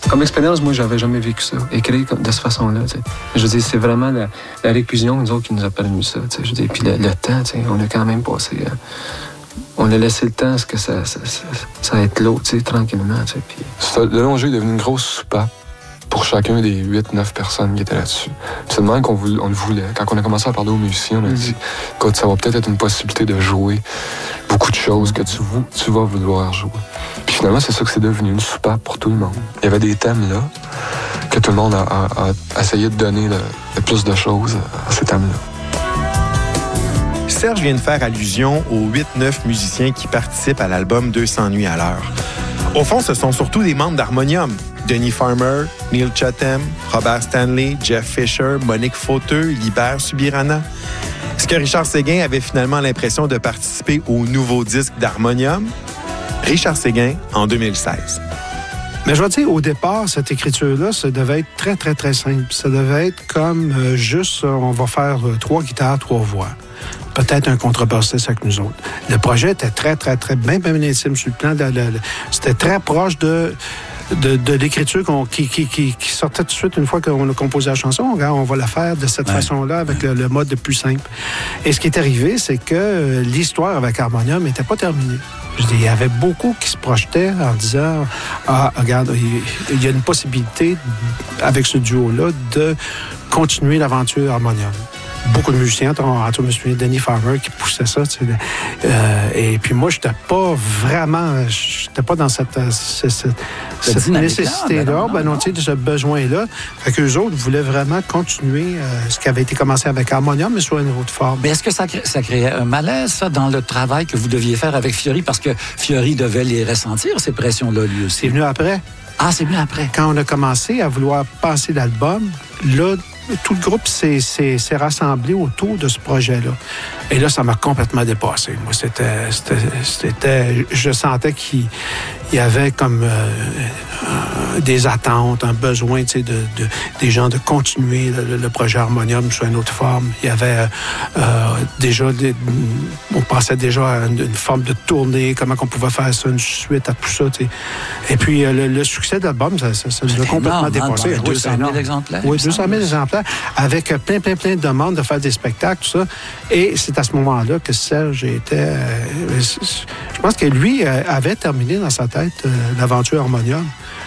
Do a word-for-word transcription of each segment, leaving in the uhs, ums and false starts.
Comme expérience, moi, j'avais jamais vécu ça, écrire de cette façon-là. T'sais. Je veux dire, c'est vraiment la, la réclusion, nous autres, qui nous a permis ça. T'sais. Je veux dire, puis le, le temps, t'sais, on a quand même passé... Euh, on a laissé le temps à ce que ça, ça, ça, ça éclose, tu sais, tranquillement. Tu sais, puis... Le long jeu est devenu une grosse soupape pour chacun des huit neuf personnes qui étaient là-dessus. C'est de même qu'on voulait, on le voulait. Quand on a commencé à parler aux musiciens, on a mm-hmm. dit, écoute, ça va peut-être être une possibilité de jouer beaucoup de choses que tu, tu vas vouloir jouer. Puis finalement, c'est ça que c'est devenu, une soupape pour tout le monde. Il y avait des thèmes là que tout le monde a, a, a essayé de donner le, le plus de choses à ces thèmes-là. Serge vient de faire allusion aux huit neuf musiciens qui participent à l'album deux cents nuits à l'heure. Au fond, ce sont surtout des membres d'Harmonium. Denis Farmer, Neil Chatham, Robert Stanley, Jeff Fisher, Monique Fauteux, Libert Subirana. Est-ce que Richard Séguin avait finalement l'impression de participer au nouveau disque d'Harmonium? Richard Séguin, en deux mille seize. Mais je vais dire, au départ, cette écriture-là, ça devait être très, très, très simple. Ça devait être comme euh, juste, on va faire euh, trois guitares, trois voix. Peut-être un contrebassiste avec nous autres. Le projet était très, très, très bien, bien intime sur le plan. De, de, de, c'était très proche de, de, de l'écriture qu'on, qui, qui, qui, qui sortait tout de suite une fois qu'on a composé la chanson. On va la faire de cette ouais. façon-là, avec le, le mode le plus simple. Et ce qui est arrivé, c'est que l'histoire avec Harmonium n'était pas terminée. Je dis, il y avait beaucoup qui se projetaient en disant « Ah, regarde, il y a une possibilité, avec ce duo-là, de continuer l'aventure Harmonium. » Beaucoup de musiciens, entre je me souviens, Denis Farmer qui poussait ça. Tu sais, euh, et puis moi, je n'étais pas vraiment... Je n'étais pas dans cette, cette, cette, cette nécessité-là, ben non, tu sais, de ce besoin-là. Fait qu'eux autres voulaient vraiment continuer euh, ce qui avait été commencé avec Harmonium, mais sous une autre forme. Mais est-ce que ça, crée, ça créait un malaise, ça, dans le travail que vous deviez faire avec Fiori? Parce que Fiori devait les ressentir, ces pressions-là, lui aussi. C'est venu après. Ah, c'est venu après. Quand on a commencé à vouloir passer l'album, là, tout le groupe s'est, s'est, s'est rassemblé autour de ce projet-là. Et là, ça m'a complètement dépassé. Moi, c'était... c'était, c'était je sentais qu'il y avait comme euh, euh, des attentes, un besoin, tu sais, de, de, des gens de continuer le, le projet Harmonium sous une autre forme. Il y avait euh, déjà... Des, on pensait déjà à une, une forme de tournée, comment on pouvait faire ça, une suite à tout ça, tu sais. Et puis, euh, le, le succès de l'album, ça, ça, ça nous a complètement dépassé. deux cent mille exemplaires. Oui, deux cent mille exemplaires, avec plein, plein, plein de demandes de faire des spectacles, tout ça. Et c'est à ce moment-là que Serge était... Euh, je pense que lui euh, avait terminé dans sa tête euh, l'aventure Harmonium.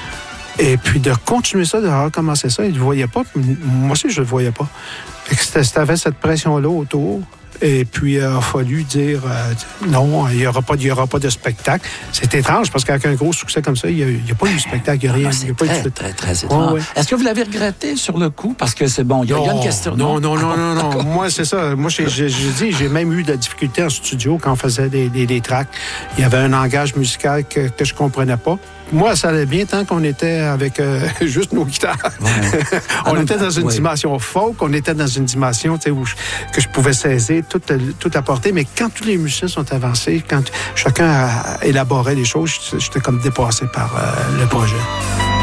Et puis de continuer ça, de recommencer ça, il ne le voyait pas. Moi aussi, je ne le voyais pas. Et que c'était, c'était cette pression-là autour. Et puis, il a fallu dire euh, non, il n'y aura, aura pas de spectacle. C'est étrange parce qu'avec un gros succès comme ça, il n'y a, a pas eu de spectacle, il n'y a rien. Ah, c'est y a pas très, eu de... très, très étrange. Oh, oui. Est-ce que vous l'avez regretté sur le coup? Parce que c'est bon, il y, y a une question. Non, non, non, non, non. non. Moi, c'est ça. Moi, j'ai, j'ai, j'ai dit, j'ai même eu de la difficulté en studio quand on faisait des, des, des tracks. Il y avait un langage musical que, que je ne comprenais pas. Moi, ça allait bien tant qu'on était avec euh, juste nos guitares. Ouais. on ah, était dans une ouais. dimension folk, on était dans une dimension où je, que je pouvais saisir, tout, tout apporter. Mais quand tous les musiciens sont avancés, quand chacun a élaboré les choses, j'étais comme dépassé par euh, le projet.